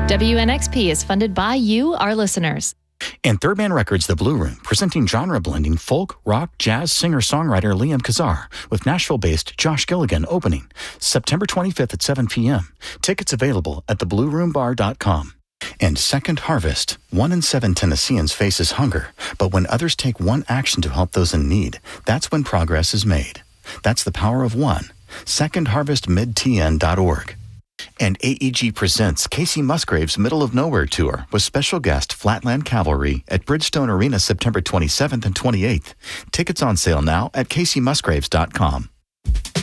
WNXP is funded by you, our listeners. And Third Man Records, The Blue Room, presenting genre-blending folk, rock, jazz singer-songwriter Liam Kazar with Nashville-based Josh Gilligan opening September 25th at 7 p.m. Tickets available at theblueroombar.com. And Second Harvest. 1 in 7 Tennesseans faces hunger, but when others take one action to help those in need, that's when progress is made. That's the power of one. SecondHarvestMidTN.org. And AEG presents Casey Musgrave's Middle of Nowhere Tour with special guest Flatland Cavalry at Bridgestone Arena September 27th and 28th. Tickets on sale now at CaseyMusgraves.com.